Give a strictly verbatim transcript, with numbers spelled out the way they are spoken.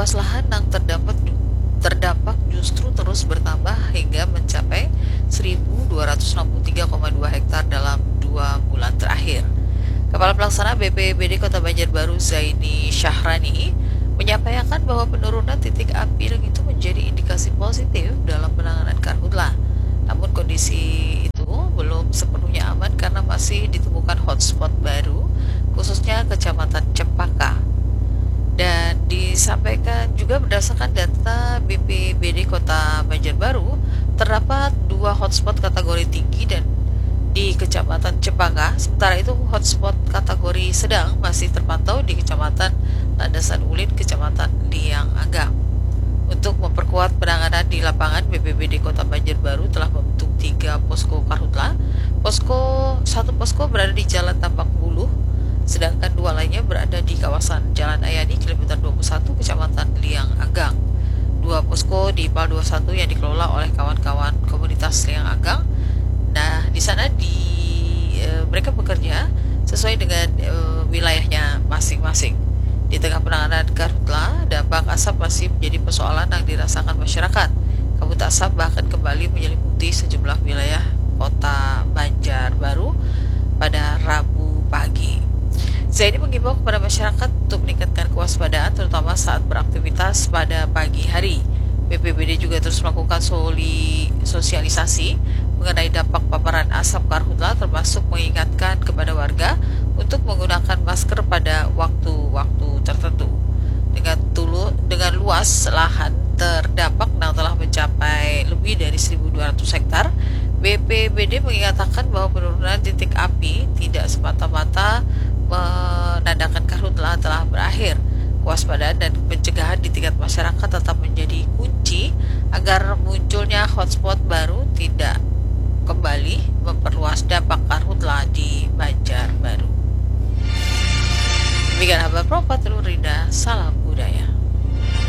luas lahan yang terdampak terdampak justru terus bertambah hingga mencapai seribu dua ratus enam puluh tiga koma dua hektar dalam dua bulan terakhir. Kepala Pelaksana B P B D Kota Banjarbaru Zaini Syahrani menyampaikan bahwa penurunan titik api itu menjadi indikasi positif dalam penanganan karhutla. Namun kondisi itu belum sepenuhnya aman karena masih ditemukan hotspot baru, khususnya Kecamatan Cempaka. Dan disampaikan juga berdasarkan data B P B D Kota Banjarbaru, terdapat dua hotspot kategori tinggi dan di Kecamatan Cempaka, sementara itu hotspot kategori sedang masih terpantau di Kecamatan Landasan Ulin, Kecamatan Liang Anggang. Untuk memperkuat penanganan di lapangan, B P B D Kota Banjarbaru telah membentuk tiga posko karhutla. Posko satu posko berada di Jalan Tambak Buluh, sedangkan dua lainnya berada di kawasan Jalan Ayani, kilometer dua puluh satu, Kecamatan Liang Anggang. Dua posko di Pal dua puluh satu yang dikelola oleh kawan-kawan komunitas Liang Anggang. Nah, di sana di e, mereka bekerja sesuai dengan e, wilayahnya masing-masing. Di tengah penanganan karhutla, dampak asap masih menjadi persoalan yang dirasakan masyarakat. Kabut asap bahkan kembali menyelimuti sejumlah wilayah Kota Banjarbaru pada Rabu pagi. Zaini mengimbau kepada masyarakat untuk meningkatkan kewaspadaan terutama saat beraktivitas pada pagi hari. B P B D juga terus melakukan soli, sosialisasi mengenai dampak paparan asap karhutla, termasuk mengingatkan kepada warga untuk menggunakan masker pada waktu-waktu tertentu. Dengan tulu, dengan luas lahan terdampak yang telah mencapai lebih dari seribu dua ratus hektar, B P B D mengatakan bahwa penurunan titik api tidak semata-mata menandakan karhutla telah berakhir. Kewaspadaan dan pencegahan di tingkat masyarakat tetap menjadi kunci agar munculnya hotspot baru tidak kembali memperluas dampak karhutla di Banjarbaru. Demikian kabar Pro Patrol Rida, salam budaya.